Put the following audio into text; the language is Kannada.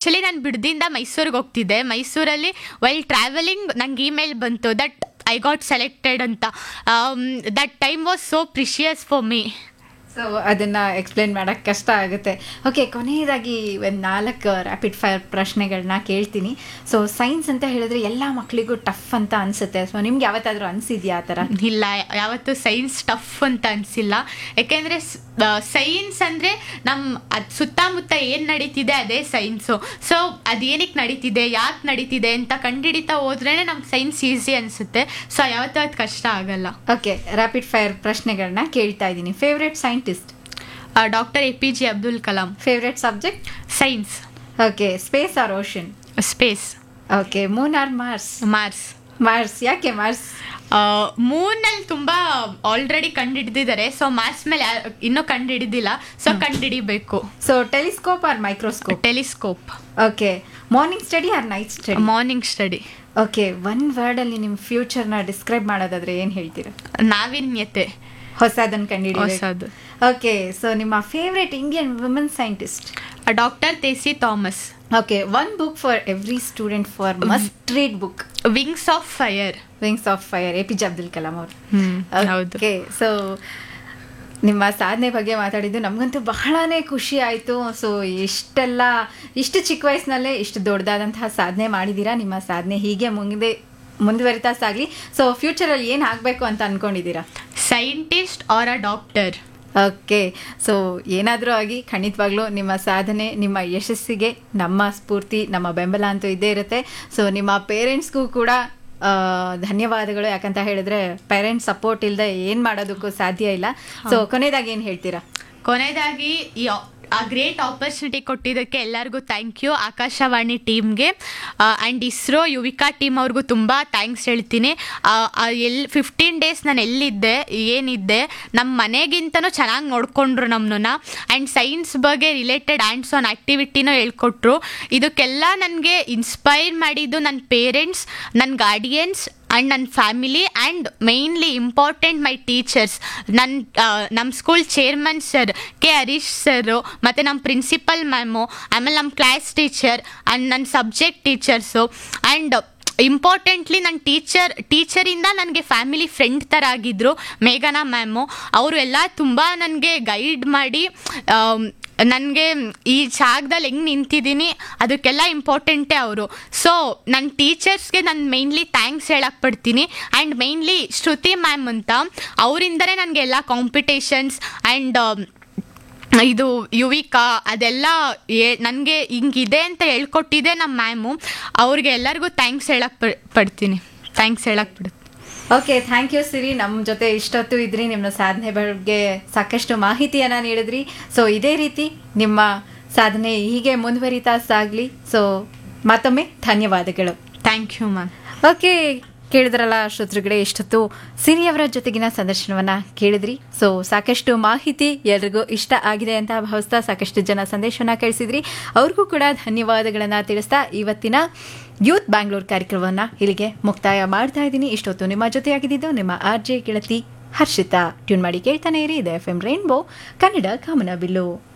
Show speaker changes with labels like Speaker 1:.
Speaker 1: ಆ್ಯಕ್ಚುಲಿ ನಾನು ಬಿಡದಿಂದ ಮೈಸೂರಿಗೆ ಹೋಗ್ತಿದ್ದೆ. ಮೈಸೂರಲ್ಲಿ ವೈಲ್ ಟ್ರಾವೆಲಿಂಗ್ ನಂಗೆ ಇಮೇಲ್ ಬಂತು ದಟ್ ಐ ಗಾಟ್ ಸೆಲೆಕ್ಟೆಡ್ ಅಂತ. That time was so precious for me.
Speaker 2: So ಅದನ್ನು ಎಕ್ಸ್ಪ್ಲೇನ್ ಮಾಡೋಕ್ಕೆ ಕಷ್ಟ ಆಗುತ್ತೆ. ಓಕೆ, ಕೊನೆಯದಾಗಿ ಒಂದು 4 ರ್ಯಾಪಿಡ್ ಫೈರ್ ಪ್ರಶ್ನೆಗಳನ್ನ ಕೇಳ್ತೀನಿ. ಸೊ ಸೈನ್ಸ್ ಅಂತ ಹೇಳಿದ್ರೆ ಎಲ್ಲ ಮಕ್ಕಳಿಗೂ ಟಫ್ ಅಂತ ಅನಿಸುತ್ತೆ. ಸೊ ನಿಮ್ಗೆ ಯಾವತ್ತಾದರೂ ಅನಿಸಿದ್ಯಾ ಆ ಥರ?
Speaker 1: ಇಲ್ಲ, ಯಾವತ್ತೂ ಸೈನ್ಸ್ ಟಫ್ ಅಂತ ಅನಿಸಿಲ್ಲ. ಯಾಕೆಂದರೆ ಸೈನ್ಸ್ ಅಂದರೆ ಅದು ಸುತ್ತಮುತ್ತ ಏನು ನಡೀತಿದೆ ಅದೇ ಸೈನ್ಸು. ಸೊ ಅದೇನಕ್ಕೆ ನಡೀತಿದೆ, ಯಾಕೆ ನಡೀತಿದೆ ಅಂತ ಕಂಡುಹಿಡಿತಾ ಹೋದ್ರೇ ನಮ್ಗೆ ಸೈನ್ಸ್ ಈಸಿ ಅನಿಸುತ್ತೆ. ಸೊ ಯಾವತ್ತೂ ಅದು ಕಷ್ಟ ಆಗಲ್ಲ.
Speaker 2: ಓಕೆ, ರ್ಯಾಪಿಡ್ ಫೈರ್ ಪ್ರಶ್ನೆಗಳನ್ನ ಕೇಳ್ತಾ ಇದ್ದೀನಿ. Favourite scientist?
Speaker 1: Doctor APJ Abdul Kalam.
Speaker 2: Favourite subject?
Speaker 1: Science.
Speaker 2: Okay, space R ocean?
Speaker 1: Space.
Speaker 2: Okay, Moon R Mars?
Speaker 1: Mars.
Speaker 2: Mars. ಯಾಕೆ ಮಾರ್ಸ್?
Speaker 1: ಮೂನಲ್ಲಿ ತುಂಬ ಆಲ್ರೆಡಿ ಕಂಡುಹಿಡಿದಿದ್ದಾರೆ. ಸೊ ಮಾರ್ಸ್ ಮೇಲೆ ಇನ್ನೂ ಕಂಡುಹಿಡಿದಿಲ್ಲ. ಸೊ ಕಂಡುಹಿಡಿಬೇಕು.
Speaker 2: So telescope R microscope?
Speaker 1: Telescope.
Speaker 2: Okay, morning study R night study?
Speaker 1: Morning study.
Speaker 2: Okay, one ವರ್ಡಲ್ಲಿ ನಿಮ್ಮ ಫ್ಯೂಚರ್ನ ಡಿಸ್ಕ್ರೈಬ್ ಮಾಡೋದಾದ್ರೆ ಏನು ಹೇಳ್ತೀರಾ?
Speaker 1: ನಾವೀನ್ಯತೆ.
Speaker 2: ಹೊಸದನ್ನು ಕಂಡುಹಿಡಿಯೋದು.
Speaker 1: ಹೊಸದು.
Speaker 2: ಓಕೆ, ಸೊ ನಿಮ್ಮ favourite Indian women scientist?
Speaker 1: Doctor ತೆಸಿ Thomas.
Speaker 2: Okay, one book for every student for must read book?
Speaker 1: Wings of fire.
Speaker 2: Wings of fire, APJ Abdul Kalam ಅವರು.
Speaker 1: ಹೌದು.
Speaker 2: ಓಕೆ, ಸೊ ನಿಮ್ಮ ಸಾಧನೆ ಬಗ್ಗೆ ಮಾತಾಡಿದ್ದು ನಮಗಂತೂ ಬಹಳನೇ ಖುಷಿ ಆಯಿತು. ಸೊ ಇಷ್ಟು ಚಿಕ್ಕ ವಯಸ್ಸಿನಲ್ಲೇ ಇಷ್ಟು ದೊಡ್ಡದಾದಂತಹ ಸಾಧನೆ ಮಾಡಿದ್ದೀರಾ. ನಿಮ್ಮ ಸಾಧನೆ ಹೀಗೆ ಮುಂದುವರಿತಾ ಸಾಗಲಿ. ಸೊ ಫ್ಯೂಚರಲ್ಲಿ ಏನು ಆಗಬೇಕು ಅಂತ ಅಂದ್ಕೊಂಡಿದ್ದೀರಾ?
Speaker 1: Scientist are a doctor.
Speaker 2: Okay, so ಏನಾದರೂ ಆಗಿ ಖಂಡಿತವಾಗ್ಲೂ ನಿಮ್ಮ ಸಾಧನೆ, ನಿಮ್ಮ ಯಶಸ್ಸಿಗೆ ನಮ್ಮ ಸ್ಫೂರ್ತಿ, ನಮ್ಮ ಬೆಂಬಲ ಅಂತೂ ಇದ್ದೇ ಇರುತ್ತೆ. ಸೊ ನಿಮ್ಮ ಪೇರೆಂಟ್ಸ್ಗೂ ಕೂಡ ಧನ್ಯವಾದಗಳು. ಯಾಕಂತ ಹೇಳಿದ್ರೆ ಪೇರೆಂಟ್ಸ್ ಸಪೋರ್ಟ್ ಇಲ್ಲದೆ ಏನು ಮಾಡೋದಕ್ಕೂ ಸಾಧ್ಯ ಇಲ್ಲ. ಸೊ ಕೊನೆಯದಾಗಿ ಏನು ಹೇಳ್ತೀರಾ?
Speaker 1: ಕೊನೆಯದಾಗಿ ಆ ಗ್ರೇಟ್ ಆಪರ್ಚುನಿಟಿ ಕೊಟ್ಟಿದ್ದಕ್ಕೆ ಎಲ್ಲರಿಗೂ ಥ್ಯಾಂಕ್ ಯು. ಆಕಾಶವಾಣಿ ಟೀಮ್ಗೆ ಆ್ಯಂಡ್ ಇಸ್ರೋ ಯುವಿಕಾ ಟೀಮ್ ಅವ್ರಿಗೂ ತುಂಬ ಥ್ಯಾಂಕ್ಸ್ ಹೇಳ್ತೀನಿ. 15 ಡೇಸ್ ನಾನು ಎಲ್ಲಿದ್ದೆ, ಏನಿದ್ದೆ, ನಮ್ಮ ಮನೆಗಿಂತನೂ ಚೆನ್ನಾಗಿ ನೋಡಿಕೊಂಡ್ರು ನಮ್ಮನ್ನ. ಆ್ಯಂಡ್ ಸೈನ್ಸ್ ಬಗ್ಗೆ ರಿಲೇಟೆಡ್ ಹ್ಯಾಂಡ್ಸ್ ಆನ್ ಆ್ಯಕ್ಟಿವಿಟಿನೂ ಹೇಳ್ಕೊಟ್ರು. ಇದಕ್ಕೆಲ್ಲ ನನಗೆ ಇನ್ಸ್ಪೈರ್ ಮಾಡಿದ್ದು ನನ್ನ ಪೇರೆಂಟ್ಸ್, ನನ್ನ ಗಾರ್ಡಿಯನ್ಸ್ ಆ್ಯಂಡ್ ನನ್ನ family and mainly important my teachers. ನಮ್ಮ ಸ್ಕೂಲ್ ಚೇರ್ಮನ್ ಸರ್ ಹರೀಶ್ ಸರು, ಮತ್ತು ನಮ್ಮ ಪ್ರಿನ್ಸಿಪಲ್ ಮ್ಯಾಮು, ಆಮೇಲೆ ನಮ್ಮ ಕ್ಲಾಸ್ ಟೀಚರ್ ಆ್ಯಂಡ್ ನನ್ನ ಸಬ್ಜೆಕ್ಟ್ ಟೀಚರ್ಸು. ಆ್ಯಂಡ್ ಇಂಪಾರ್ಟೆಂಟ್ಲಿ ನನ್ನ ಟೀಚರಿಂದ ನನಗೆ ಫ್ಯಾಮಿಲಿ ಫ್ರೆಂಡ್ ಥರ ಆಗಿದ್ದರು ಮೇಘನಾ ಮ್ಯಾಮು. ಅವರು ಎಲ್ಲ ತುಂಬ ನನಗೆ ಗೈಡ್ ಮಾಡಿ ನನಗೆ ಈ ಜಾಗದಲ್ಲಿ ಹೆಂಗೆ ನಿಂತಿದ್ದೀನಿ ಅದಕ್ಕೆಲ್ಲ ಇಂಪಾರ್ಟೆಂಟೇ ಅವರು. ಸೊ ನನ್ನ ಟೀಚರ್ಸ್ಗೆ ನಾನು ಮೇಯ್ನ್ಲಿ ಥ್ಯಾಂಕ್ಸ್ ಹೇಳಕ್ಕೆ ಪಡ್ತೀನಿ. ಆ್ಯಂಡ್ ಮೇಯ್ನ್ಲಿ ಶ್ರುತಿ ಮ್ಯಾಮ್ ಅಂತ, ಅವರಿಂದನೇ ನನಗೆ ಎಲ್ಲ ಕಾಂಪಿಟೇಷನ್ಸ್ ಆ್ಯಂಡ್ ಇದು ಯುವಿಕಾ ಅದೆಲ್ಲ ನನಗೆ ಹಿಂಗಿದೆ ಅಂತ ಹೇಳ್ಕೊಟ್ಟಿದ್ದೆ ನಮ್ಮ ಮ್ಯಾಮು. ಅವ್ರಿಗೆ ಎಲ್ಲರಿಗೂ ಥ್ಯಾಂಕ್ಸ್ ಹೇಳಕ್ಕೆ ಪಡ್ತೀನಿ.
Speaker 2: ಓಕೆ, ಥ್ಯಾಂಕ್ ಯು ಸಿರಿ. ನಮ್ಮ ಜೊತೆ ಇಷ್ಟೊತ್ತು ಇದ್ರಿ, ನಿಮ್ಮ ಸಾಧನೆ ಬಗ್ಗೆ ಸಾಕಷ್ಟು ಮಾಹಿತಿಯನ್ನು ನೀಡಿದ್ರಿ. ಸೊ ಇದೇ ರೀತಿ ನಿಮ್ಮ ಸಾಧನೆ ಹೀಗೆ ಮುಂದುವರಿತಾ ಸಾಗಲಿ. ಸೊ ಮತ್ತೊಮ್ಮೆ ಧನ್ಯವಾದಗಳು.
Speaker 1: Thank you ma'am.
Speaker 2: ಓಕೆ, ಕೇಳಿದ್ರಲ್ಲ ಶ್ರೋತೃಗಳೇ, ಇಷ್ಟೊತ್ತು ಸಿರಿಯವರ ಜೊತೆಗಿನ ಸಂದರ್ಶನವನ್ನು ಕೇಳಿದ್ರಿ. ಸೊ ಸಾಕಷ್ಟು ಮಾಹಿತಿ ಎಲ್ರಿಗೂ ಇಷ್ಟ ಆಗಿದೆ ಅಂತ ಭಾವಿಸ್ತಾ ಸಾಕಷ್ಟು ಜನ ಸಂದೇಶವನ್ನು ಕಳಿಸಿದ್ರಿ. ಅವ್ರಿಗೂ ಕೂಡ ಧನ್ಯವಾದಗಳನ್ನು ತಿಳಿಸ್ತಾ ಇವತ್ತಿನ ಯೂತ್ ಬ್ಯಾಂಗ್ಳೂರ್ ಕಾರ್ಯಕ್ರಮವನ್ನು ಇಲ್ಲಿಗೆ ಮುಕ್ತಾಯ ಮಾಡ್ತಾ ಇದ್ದೀನಿ. ಇಷ್ಟೊತ್ತು ನಿಮ್ಮ ಜೊತೆಯಾಗಿದ್ದು ನಿಮ್ಮ RJ ಗೆಳತಿ ಹರ್ಷಿತಾ. ಟ್ಯೂನ್ ಮಾಡಿ ಕೇಳ್ತಾನೆ ಇರಿ. ಇದು FM ರೈನ್ಬೋ ಕನ್ನಡ ಕಾಮನಬಿಲ್ಲು.